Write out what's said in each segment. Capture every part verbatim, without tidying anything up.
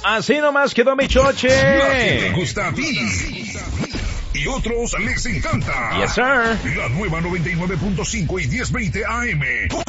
así nomás quedó mi choche. La que te gusta a ti. Y otros les encanta. Yes, sir. La nueva noventa y nueve punto cinco y diez veinte A M.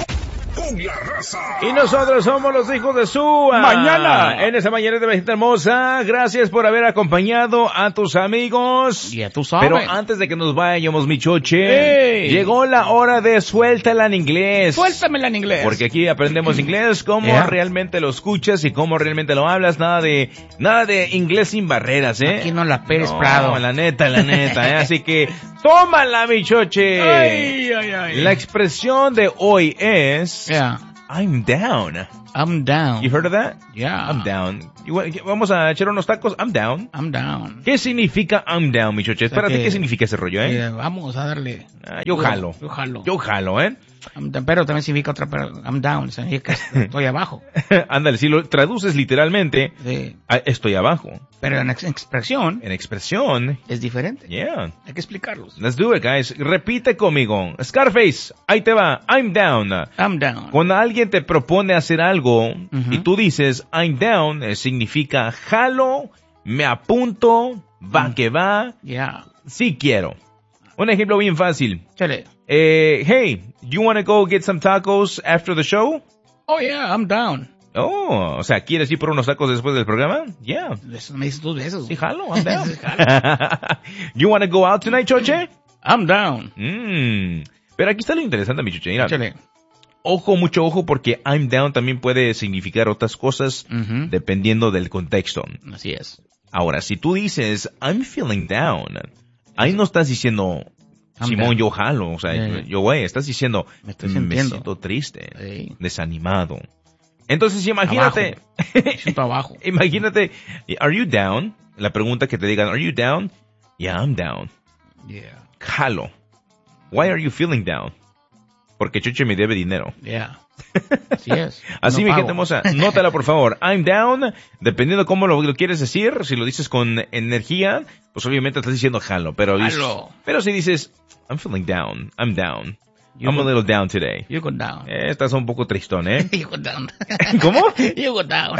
Con la raza. Y nosotros somos los hijos de su mañana. En esa mañana de gente hermosa. Gracias por haber acompañado a tus amigos. Ya tú sabes. Pero antes de que nos vayamos, mi choche, Hey. llegó la hora de suéltala en inglés. Suéltamela en inglés. Porque aquí aprendemos inglés, cómo Yeah. realmente lo escuchas y cómo realmente lo hablas. Nada de, nada de inglés sin barreras, ¿eh? Aquí no la Pérez No, Prado. la neta, la neta, ¿eh? Así que, tómala, mi choche. Ay, ay, ay. La expresión de hoy es... Yeah. I'm down. I'm down. You heard of that? Yeah. I'm down. You wa- Vamos a echar unos tacos. I'm down. I'm down. ¿Qué significa I'm down, mi choche? O sea Espérate, que- ¿qué significa ese rollo, eh? Eh, vamos a darle. Ah, yo jalo. Yo jalo. Yo jalo, ¿eh? I'm down, pero también significa otra, pero I'm down, significa que estoy abajo. Ándale, si lo traduces literalmente, Sí. ah, estoy abajo. Pero en ex- expresión En expresión, es diferente. yeah. Hay que explicarlos. Let's do it, guys. Repite conmigo. Scarface, ahí te va. I'm down. I'm down. Cuando alguien te propone hacer algo Ujú. y tú dices I'm down, eh, significa jalo, me apunto, va Mm. que va, Yeah. sí quiero. Un ejemplo bien fácil. Chale. Eh, hey, you wanna go get some tacos after the show? Oh, yeah, I'm down. Oh, o sea, ¿quieres ir por unos tacos después del programa? Yeah. Eso me dices dos veces. Sí, jalo, I'm down. Sí, jalo. You wanna go out tonight, Choche? I'm down. Mm. Pero aquí está lo interesante, mi Choche. Mira, Chale. ojo, mucho ojo, porque I'm down también puede significar otras cosas Ujú. dependiendo del contexto. Así es. Ahora, si tú dices I'm feeling down, ahí no estás diciendo I'm Simón, down. yo jalo, o sea, Yeah. yo güey, estás diciendo Me estoy sintiendo. siento triste, Sí. desanimado. Entonces, imagínate, Me siento abajo. imagínate, are you down? La pregunta que te digan, are you down? Yeah, I'm down. Yeah. Jalo. Why are you feeling down? Porque Chuche me debe dinero. Yeah. Así es. Así, No mi pago. gente hermosa, nótala por favor. I'm down, dependiendo cómo lo, lo quieres decir, si lo dices con energía, pues obviamente estás diciendo jalo, pero, dices- Jalo. pero si dices, I'm feeling down, I'm down, You I'm go- a little down today. You go down. Eh, estás un poco tristón, ¿eh? You go down. ¿Cómo? You go down.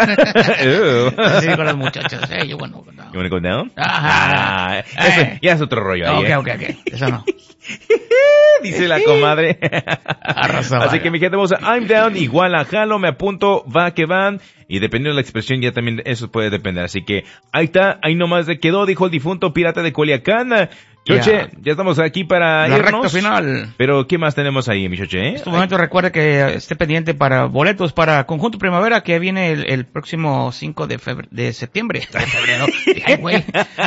Ew. Así con los muchachos. Eh, you wanna go down. You wanna go down? Ajá. Ah, eso, Eh. ya es otro rollo ahí, Ok, ¿eh? ok, ok. Eso no. Dice la comadre. Arrasa, Así vaya. que mi gente hermosa, I'm down, igual a jalo, me apunto, va que van. Y dependiendo de la expresión ya también eso puede depender. Así que ahí está, ahí nomás le quedó, dijo el difunto pirata de Culiacán. Choche, Ya. ya estamos aquí para La irnos. recta final. Pero ¿qué más tenemos ahí, mi Choche? En este momento recuerde que esté pendiente para boletos para Conjunto Primavera que viene el, el próximo cinco de febrero, de septiembre. De febrero. Ay, güey.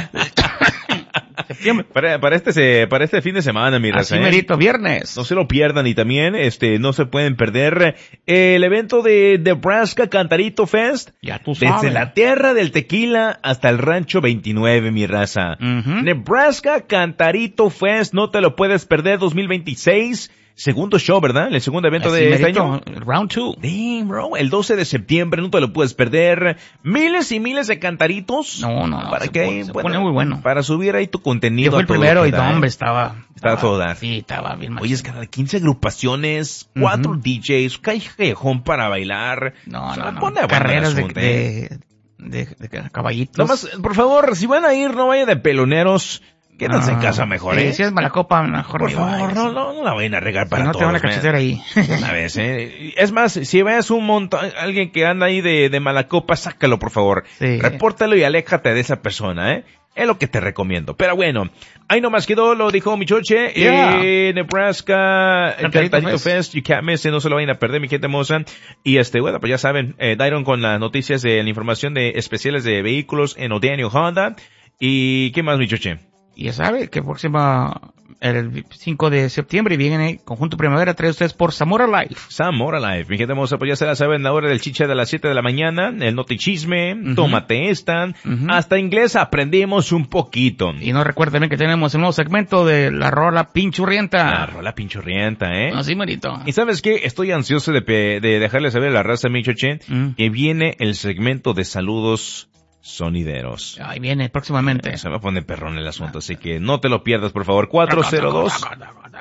Septiembre. Para, para este se- para este fin de semana, mi raza, Así ¿eh? merito, viernes. No se lo pierdan y también, este, no se pueden perder eh, el evento de Nebraska Cantarito Fest. Ya tú Desde sabes. la tierra del tequila hasta el rancho veintinueve, mi raza. Ujú. Nebraska Cantarito Fest, no te lo puedes perder, dos mil veintiséis. Segundo show, ¿verdad? El segundo evento Así de este merito, año. round two. Damn, bro. El doce de septiembre, no te lo puedes perder. Miles y miles de cantaritos. No, no, no, Para se que, pone- se bueno, pone muy bueno. Para subir ahí tu contenido. Yo fui a el todo primero lo y que no, da, ¿eh? hombre, estaba... Estaba a todo dar. Sí, estaba bien Oye, es machín. cada quince agrupaciones, cuatro Ujú. D Js, callejón para bailar. No, Se no, me no. pone bueno el Carreras de, asunto, ¿eh? de, de, de caballitos. Nomás, por favor, si van a ir, no vayan de peloneros. Quédense en Ah, casa mejor, sí, ¿eh? Si es mala copa, mejor Por ni favor, vayas. no, no, no la vayan a regar Si para no todos. te van a man. cachetear ahí. Una vez, ¿eh? Es más, si ves un montón, alguien que anda ahí de, de mala copa, sácalo, por favor. Sí. Repórtalo y aléjate de esa persona, ¿eh? Es lo que te recomiendo. Pero bueno, ahí nomás quedó, lo dijo mi choche. Yeah. Eh, Nebraska, el Cantarito Cantarito Fest. Fest, you can't miss it, no se lo vayan a perder, mi gente hermosa. Y este, bueno, pues ya saben, eh, Dairon con las noticias de la información de especiales de vehículos en O'Daniel Honda. ¿Y qué más, mi choche? Y ya sabe que próxima, el cinco de septiembre viene Conjunto Primavera, trae ustedes por Zamora Life. Zamora Life, mi gente hermosa, pues ya se la saben, la hora del chicha de las siete de la mañana, el notichisme, Ujú. tómate esta, Ujú. hasta inglés aprendimos un poquito. Y no recuerden también que tenemos el nuevo segmento de la rola pinchurrienta. La rola pinchurrienta, ¿eh? Así, merito. Y ¿sabes qué? Estoy ansioso de, pe- de dejarle saber a la raza, mi choche, Mm. que viene el segmento de saludos sonideros. Ahí viene próximamente. Se me pone perrón el asunto, así que no te lo pierdas, por favor. cuatro cero dos. Eh,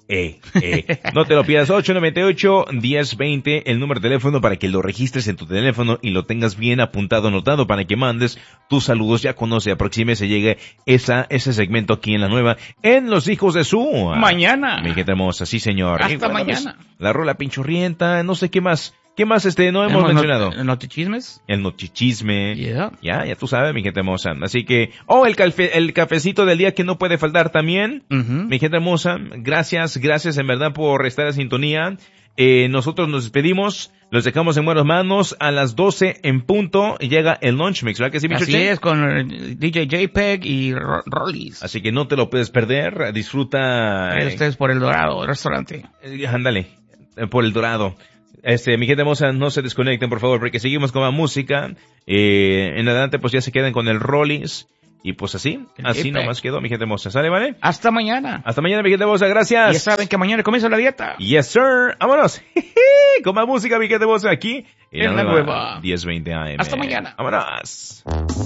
Eh, eh. No te lo pierdas, ocho nueve ocho, diez veinte, el número de teléfono para que lo registres en tu teléfono y lo tengas bien apuntado, anotado, para que mandes tus saludos. Ya conoce, aproxime, se llegue esa, ese segmento aquí en la nueva, en Los Hijos de Su. Mañana. Mi gente hermosa, sí señor. Hasta Y bueno, mañana. pues, la rola pinchurrienta, no sé qué más. ¿Qué más este no hemos Hemos mencionado? not- Notichismes. El notichisme. Yeah. Ya, ya tú sabes, mi gente hermosa. Así que, oh, el, calfe, el cafecito del día que no puede faltar también. Ujú. Mi gente hermosa, gracias, gracias en verdad por estar en sintonía. Eh, nosotros nos despedimos, los dejamos en buenas manos. A las doce en punto llega el Lunch Mix, ¿verdad que sí, mi Así chuche? es, con eh, D J JPEG y Ro- Rollies. Así que no te lo puedes perder, disfruta. Ahí ustedes por El Dorado, restaurante. Eh, ándale, eh, por el Dorado. Este, mi gente hermosa, no se desconecten, por favor, porque seguimos con la música. Eh, en adelante, pues ya se quedan con el Rollies. Y pues así, El así J P E G. nomás quedó, mi gente hermosa. ¿Sale, vale? Hasta mañana. Hasta mañana, mi gente hermosa. Gracias. Y ya saben que mañana comienza la dieta. Yes, sir. Vámonos. Con más música, mi gente hermosa, aquí En la nueva. diez veinte A M. Hasta mañana. Vámonos.